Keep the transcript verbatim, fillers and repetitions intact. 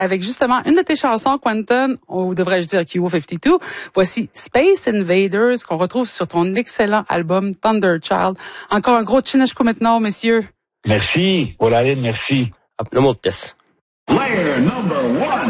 avec justement une de tes chansons, Quentin, ou devrais-je dire Q cinquante-deux. Voici Space Invaders, qu'on retrouve sur ton excellent album Thunder Child. Encore un gros chinashko maintenant, messieurs. Merci. Olalin, merci. Apnamutkas. Player number one.